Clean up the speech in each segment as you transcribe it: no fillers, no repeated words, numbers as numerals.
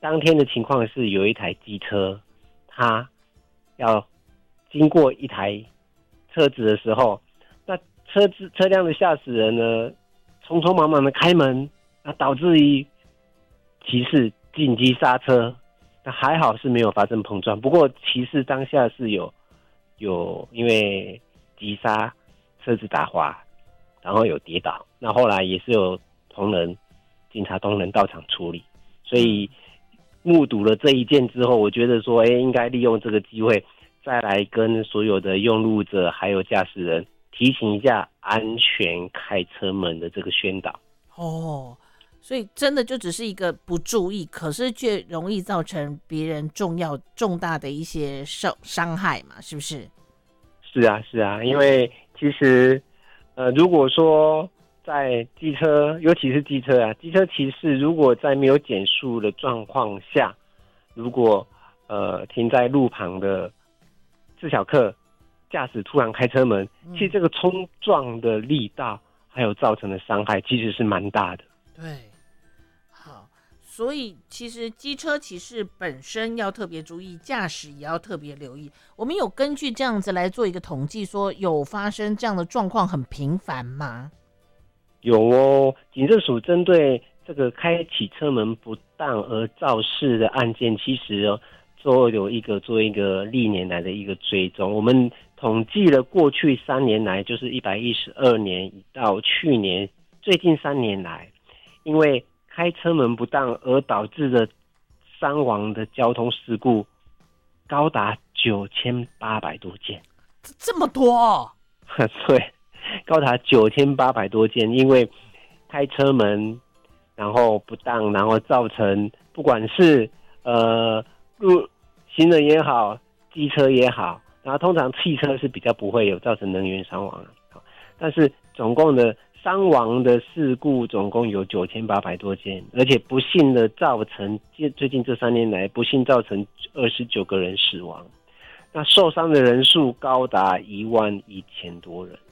当天的情况是有一台机车，它要经过一台车子的时候，那车辆的驾驶人呢，匆匆忙忙的开门，那导致于骑士紧急刹车，那还好是没有发生碰撞，不过骑士当下是有因为急刹车子打滑，然后有跌倒，那后来也是有警察同仁到场处理，所以目睹了这一件之后，我觉得说，应该利用这个机会，再来跟所有的用路者还有驾驶人提醒一下安全开车门的这个宣导。 哦，所以真的就只是一个不注意，可是却容易造成别人重大的一些伤害嘛，是不是？ 是啊，因为其实如果说在机车，尤其是机车骑士，如果在没有减速的状况下，如果停在路旁的自小客驾驶突然开车门，其实这个冲撞的力道还有造成的伤害其实是蛮大的。 对，好，所以其实机车骑士本身要特别注意，驾驶也要特别留意。我们有根据这样子来做一个统计，说有发生这样的状况很频繁吗？ 有哦，警政署针对这个开启车门不当而肇事的案件，其实做一个历年来的一个追踪。我们统计了过去3年来，就是112年到去年最近3年来，因为开车门不当而导致的伤亡的交通事故高达9800多件。 这么多哦？ 对，高达9800多件，因为开车门然后不当，然后造成不管是行人也好，机车也好，然后通常汽车是比较不会有造成人员伤亡的，但是总共的伤亡的事故总共有9800多件，而且不幸的造成最近这3年来不幸造成29个人死亡，那受伤的人数高达11000多人。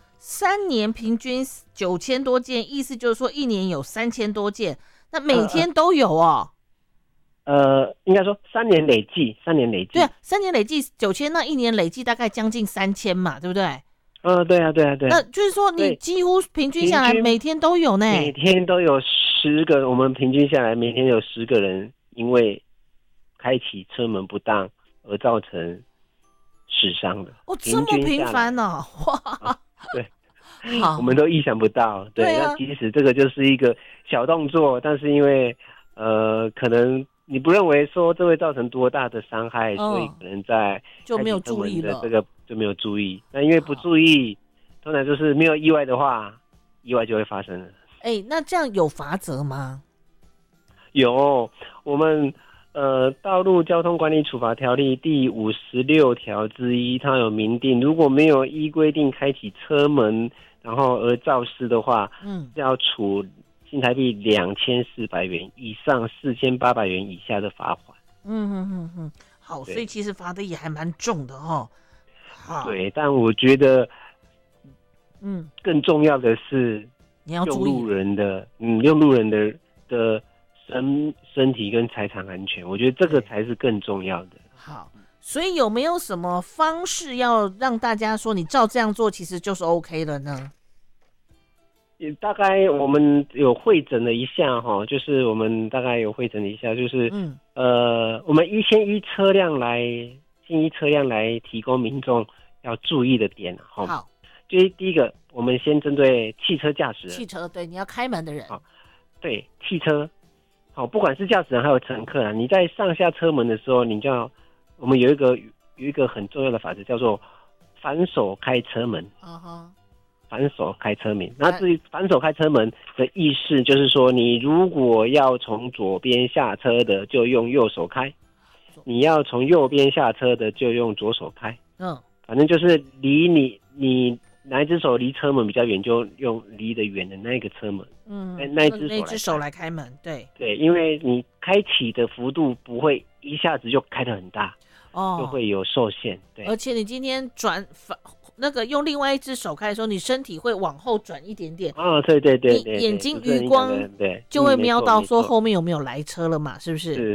3年平均9000多件，意思就是说1年有3000多件，那每天都有哦。 应该说3年累计。 对啊，3年累计9000，那1年累计大概将近3000嘛，对不对？ 对啊。 那就是说你几乎平均下来每天都有呢。 每天都有10个，我们平均下来每天有10个人因为开启车门不当而造成死伤的。 哦，这么频繁哦，哇！ 对，我们都意想不到。对，那即使这个就是一个小动作，但是因为可能你不认为说这会造成多大的伤害，所以可能在就没有注意了， 这个就没有注意。那因为不注意，通常就是没有意外的话，意外就会发生了。 那这样有罚则吗？ 有，我们道路交通管理处罚条例第56条之1，它有明定，如果没有依规定开启车门，然后而肇事的话，要处新台币2400元以上4800元以下的罚款。 好，所以其实罚的也还蛮重的哦。 对，但我觉得，更重要的是你要注意用路人的身体跟财产安全，我觉得这个才是更重要的。 好，所以有没有什么方式要让大家说你照这样做其实就是 OK 了呢？ 也大概我们有会诊了一下就是我们大概有会诊了一下，就是我们先依车辆来提供民众要注意的点。 好， 就是第一个，我们先针对汽车驾驶人。 汽车，对，你要开门的人。 对，汽车，不管是驾驶人还有乘客你在上下车门的时候，我们有一个很重要的法则，叫做反手开车门。反手开车门，那至于反手开车门的意思，就是说，你如果要从左边下车的，就用右手开；你要从右边下车的，就用左手开。反正就是离你哪一只手离车门比较远，就用离得远的那个车门。那一只手来开门。对，因为你开启的幅度不会一下子就开得很大，就会有受限。对， 而且你今天用另外一只手开的时候，你身体会往后转一点点。 对， 你眼睛余光就会瞄到说后面有没有来车了嘛，是不是？